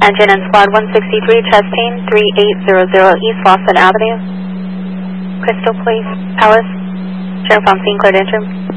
Engine and Squad 163, Chastain 3800 East Lawson Avenue. Crystal, please. Alice. Sheriff on scene, cleared entry.